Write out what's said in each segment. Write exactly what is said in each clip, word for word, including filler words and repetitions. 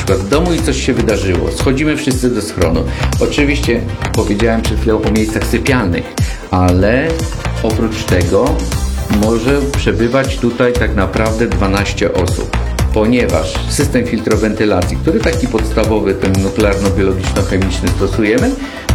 przykład w domu i coś się wydarzyło. Schodzimy wszyscy do schronu. Oczywiście powiedziałem przed chwilą o miejscach sypialnych, ale oprócz tego może przebywać tutaj tak naprawdę dwanaście osób. Ponieważ system filtrowentylacji, który taki podstawowy, ten nuklearno-biologiczno-chemiczny stosujemy,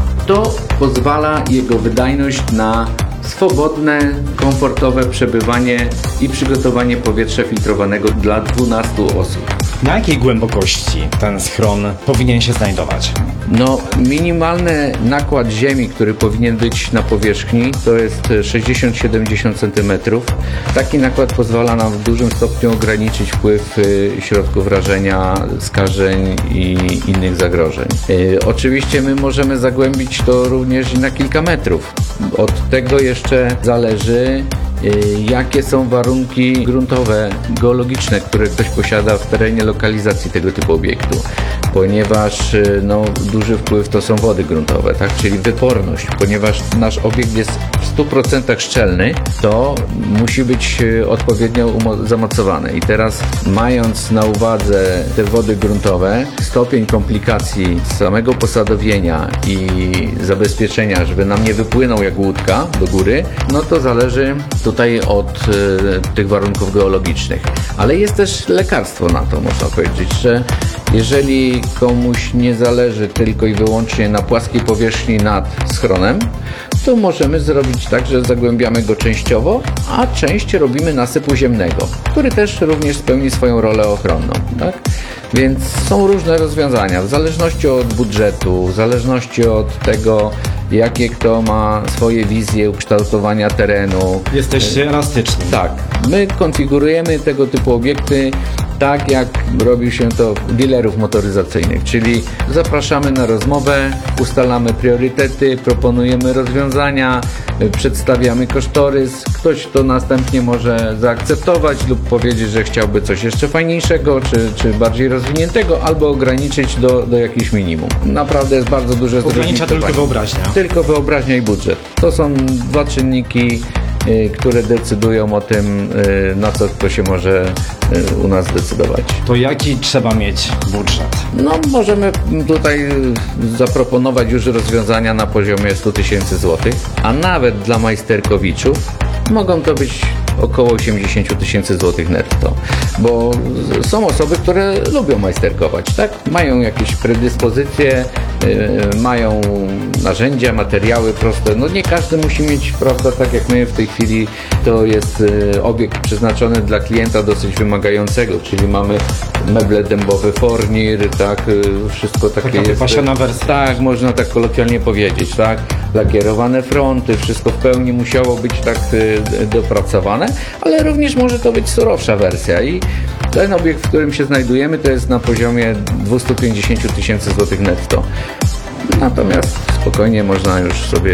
to pozwala jego wydajność na swobodne, komfortowe przebywanie i przygotowanie powietrza filtrowanego dla dwunastu osób. Na jakiej głębokości ten schron powinien się znajdować? No, minimalny nakład ziemi, który powinien być na powierzchni, to jest sześćdziesiąt do siedemdziesięciu centymetrów. Taki nakład pozwala nam w dużym stopniu ograniczyć wpływ środków rażenia, skażeń i innych zagrożeń. Yy, oczywiście my możemy zagłębić to również na kilka metrów. Od tego jeszcze zależy, jakie są warunki gruntowe, geologiczne, które ktoś posiada w terenie lokalizacji tego typu obiektu, ponieważ no, duży wpływ to są wody gruntowe, tak? Czyli wyporność, ponieważ nasz obiekt jest w stu procentach szczelny, to musi być odpowiednio zamocowany. I teraz, mając na uwadze te wody gruntowe, stopień komplikacji samego posadowienia i zabezpieczenia, żeby nam nie wypłynął jak łódka do góry, no to zależy tutaj od y, tych warunków geologicznych. Ale jest też lekarstwo na to, można powiedzieć, że jeżeli komuś nie zależy tylko i wyłącznie na płaskiej powierzchni nad schronem, to możemy zrobić tak, że zagłębiamy go częściowo, a część robimy nasypu ziemnego, który też również spełni swoją rolę ochronną, tak? Więc są różne rozwiązania, w zależności od budżetu, w zależności od tego, jakie kto ma swoje wizje ukształtowania terenu. Jesteście elastyczni. Tak. My konfigurujemy tego typu obiekty tak, jak robi się to u dealerów motoryzacyjnych, czyli zapraszamy na rozmowę, ustalamy priorytety, proponujemy rozwiązania, przedstawiamy kosztorys. Ktoś to następnie może zaakceptować lub powiedzieć, że chciałby coś jeszcze fajniejszego, czy, czy bardziej rozwiniętego, albo ograniczyć do, do jakichś minimum. Naprawdę jest bardzo duże Ogranicza zróżnicowanie. tylko wyobraźnia. Tylko wyobraźnia i budżet. To są dwa czynniki, które decydują o tym, na co kto się może u nas zdecydować. To jaki trzeba mieć budżet? No, możemy tutaj zaproponować już rozwiązania na poziomie stu tysięcy złotych, a nawet dla majsterkowiczów mogą to być około osiemdziesiąt tysięcy złotych netto, bo są osoby, które lubią majsterkować, tak? Mają jakieś predyspozycje, yy, mają narzędzia, materiały proste. No nie każdy musi mieć, prawda, tak jak my w tej chwili, to jest yy, obiekt przeznaczony dla klienta dosyć wymagającego, czyli mamy meble dębowe, fornir, tak? Yy, wszystko takie Taka jest. wypasiona wersja. Tak, można tak kolokwialnie powiedzieć, tak? Lakierowane fronty, wszystko w pełni musiało być tak yy, dopracowane, ale również może to być surowsza wersja i ten obiekt, w którym się znajdujemy, to jest na poziomie dwieście pięćdziesiąt tysięcy złotych netto. Natomiast spokojnie można już sobie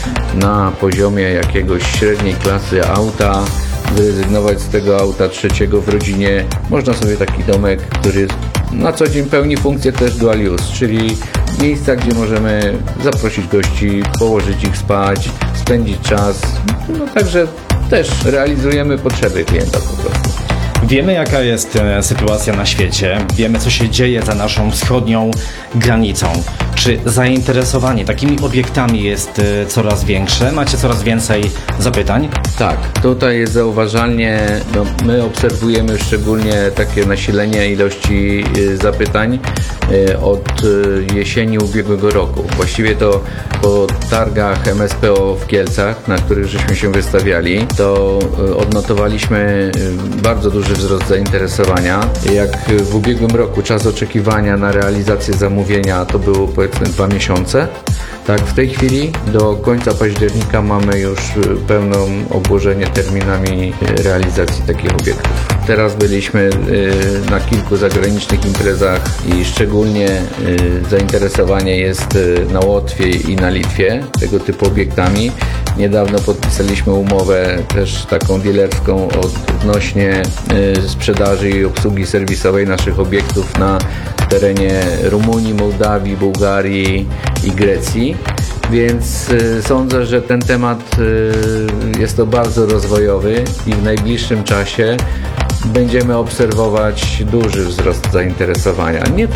na poziomie jakiegoś średniej klasy auta wyrezygnować z tego auta trzeciego w rodzinie. Można sobie taki domek, który na co dzień pełni funkcję też dual use, czyli miejsca, gdzie możemy zaprosić gości, położyć ich spać, spędzić czas. No także też realizujemy potrzeby klienta po prostu. Wiemy, jaka jest sytuacja na świecie, wiemy, co się dzieje za naszą wschodnią granicą. Czy zainteresowanie takimi obiektami jest coraz większe? Macie coraz więcej zapytań? Tak, tutaj jest zauważalnie, no, my obserwujemy szczególnie takie nasilenie ilości y, zapytań y, od y, jesieni ubiegłego roku. Właściwie to po targach M S P O w Kielcach, na których żeśmy się wystawiali, to y, odnotowaliśmy y, bardzo duży wzrost zainteresowania. Jak w ubiegłym roku czas oczekiwania na realizację zamówienia to było powiedzmy dwa miesiące. Tak, w tej chwili do końca października mamy już pełne obłożenie terminami realizacji takich obiektów. Teraz byliśmy na kilku zagranicznych imprezach i szczególnie zainteresowanie jest na Łotwie i na Litwie tego typu obiektami. Niedawno podpisaliśmy umowę też taką dealerską odnośnie sprzedaży i obsługi serwisowej naszych obiektów na terenie Rumunii, Mołdawii, Bułgarii i Grecji. Więc y, sądzę, że ten temat y, jest to bardzo rozwojowy i w najbliższym czasie będziemy obserwować duży wzrost zainteresowania. Nie